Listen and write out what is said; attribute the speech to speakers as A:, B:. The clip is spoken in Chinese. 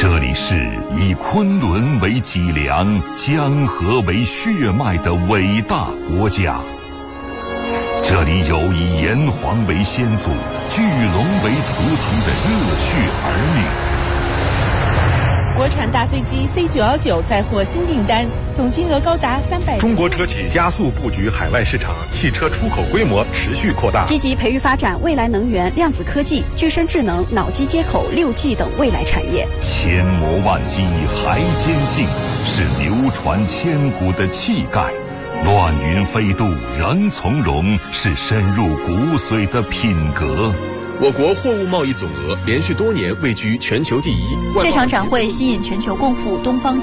A: 这里是以昆仑为脊梁、江河为血脉的伟大国家。这里有以炎黄为先祖、巨龙为图腾的热血儿女。
B: 国产大飞机 C919 再获新订单，总金额高达300亿。
C: 中国车企加速布局海外市场，汽车出口规模持续扩大。
D: 积极培育发展未来能源、量子科技、具身智能、脑机接口、6G 等未来产业。
A: 千磨万击还坚劲，是流传千古的气概；乱云飞渡仍从容，是深入骨髓的品格。
E: 我国货物贸易总额连续多年位居全球第一。
F: 这场展会吸引全球共赴东方